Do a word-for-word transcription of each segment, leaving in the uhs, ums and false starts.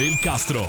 Isabel Castro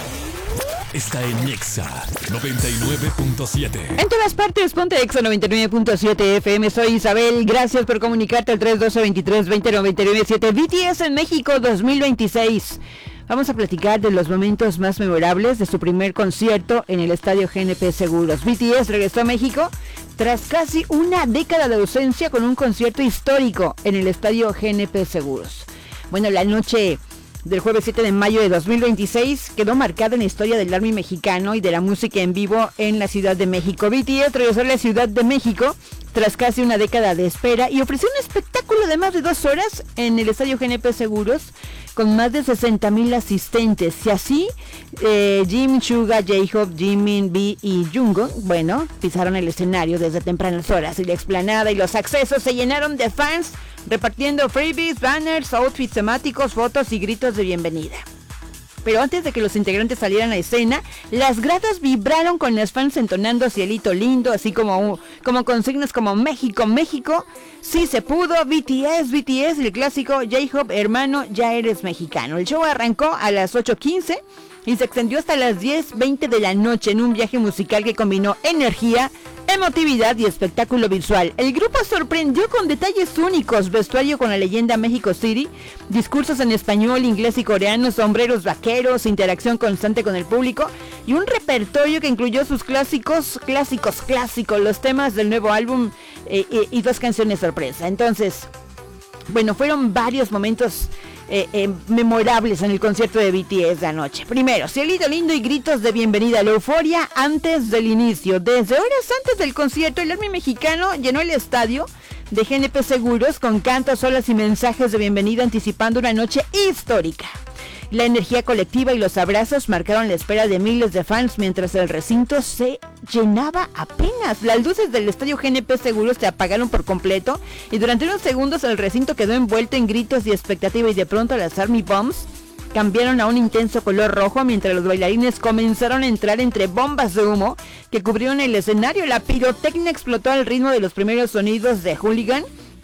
está en Nexa noventa y nueve punto siete. En todas partes, ponte Exa noventa y nueve punto siete F M. Soy Isabel. Gracias por comunicarte al tres uno dos, veintitrés veinte, noventa y nueve siete. B T S en México dos mil veintiséis. Vamos a platicar de los momentos más memorables de su primer concierto en el estadio G N P Seguros. B T S regresó a México tras casi una década de ausencia con un concierto histórico en el estadio G N P Seguros. Bueno, la noche del jueves siete de mayo de dos mil veintiséis quedó marcada en la historia del Army mexicano y de la música en vivo en la Ciudad de México. B T S regresó a la Ciudad de México tras casi una década de espera y ofreció un espectáculo de más de dos horas en el estadio G N P Seguros con más de sesenta mil asistentes. Y así, eh, Jim, Suga, J-Hope, Jimin, B y Jungkook, bueno, pisaron el escenario desde tempranas horas y la explanada y los accesos se llenaron de fans repartiendo freebies, banners, outfits temáticos, fotos y gritos de bienvenida. Pero antes de que los integrantes salieran a escena, las gradas vibraron con las fans entonando Cielito Lindo, así como, como consignas como México, México, sí se pudo, B T S, B T S, y el clásico J-Hope, hermano, ya eres mexicano. El show arrancó a las ocho quince y se extendió hasta las diez veinte de la noche en un viaje musical que combinó energía, emotividad y espectáculo visual. El grupo sorprendió con detalles únicos, vestuario con la leyenda México City, discursos en español, inglés y coreano, sombreros vaqueros, interacción constante con el público y un repertorio que incluyó sus clásicos, clásicos, clásicos, los temas del nuevo álbum eh, eh, y dos canciones sorpresa. Entonces, bueno, fueron varios momentos Eh, eh, memorables en el concierto de B T S de anoche. Primero, Cielito Lindo y gritos de bienvenida, la euforia antes del inicio. Desde horas antes del concierto, el Army mexicano llenó el estadio de G N P Seguros con cantos, olas y mensajes de bienvenida anticipando una noche histórica. La energía colectiva y los abrazos marcaron la espera de miles de fans mientras el recinto se llenaba apenas. Las luces del estadio G N P Seguros se apagaron por completo y durante unos segundos el recinto quedó envuelto en gritos y expectativa y de pronto las Army Bombs cambiaron a un intenso color rojo mientras los bailarines comenzaron a entrar entre bombas de humo que cubrieron el escenario. La pirotecnia explotó al ritmo de los primeros sonidos de Hooligan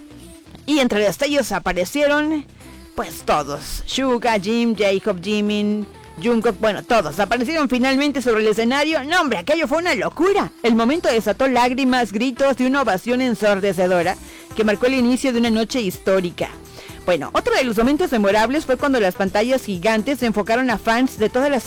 y entre los destellos aparecieron pues todos, Suga, Jim, J-Hope, Jimin, Jungkook, bueno, todos aparecieron finalmente sobre el escenario. No, hombre, aquello fue una locura. El momento desató lágrimas, gritos y una ovación ensordecedora que marcó el inicio de una noche histórica. Bueno, otro de los momentos memorables fue cuando las pantallas gigantes se enfocaron a fans de todas las